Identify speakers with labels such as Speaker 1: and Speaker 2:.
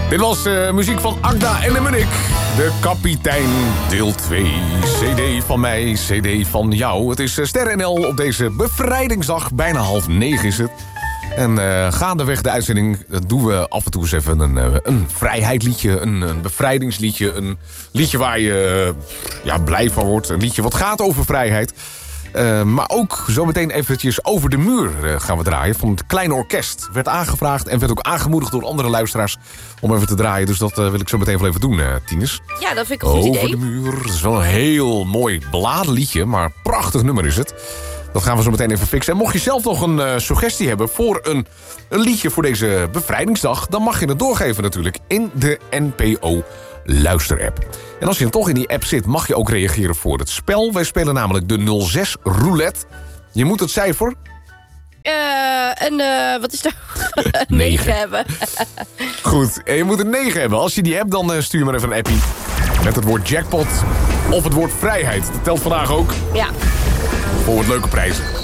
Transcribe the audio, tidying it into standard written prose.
Speaker 1: Dit was muziek van Agda en de Munnik. De Kapitein, deel 2. CD van mij, CD van jou. Het is Ster NL op deze bevrijdingsdag. Bijna 8:30 is het. En gaandeweg de uitzending doen we af en toe eens even een vrijheidsliedje. Een bevrijdingsliedje. Een liedje waar je blij van wordt. Een liedje wat gaat over vrijheid. Maar ook zometeen eventjes Over de Muur gaan we draaien. Van het Kleine Orkest. Werd aangevraagd en werd ook aangemoedigd door andere luisteraars om even te draaien. Dus dat wil ik zo meteen wel even doen, Tines.
Speaker 2: Ja, dat vind ik een goed idee.
Speaker 1: Over de Muur. Dat is wel een heel mooi beladen liedje, maar prachtig nummer is het. Dat gaan we zo meteen even fixen. En mocht je zelf nog een suggestie hebben voor een liedje voor deze bevrijdingsdag, dan mag je het doorgeven natuurlijk in de NPO Luisterapp. En als je dan toch in die app zit, mag je ook reageren voor het spel. Wij spelen namelijk de 06 Roulette. Je moet het cijfer...
Speaker 2: wat is dat? 9 hebben.
Speaker 1: Goed, en je moet een 9 hebben. Als je die hebt, dan stuur maar even een appie. Met het woord jackpot of het woord vrijheid. Dat telt vandaag ook.
Speaker 2: Ja.
Speaker 1: Voor wat leuke prijzen.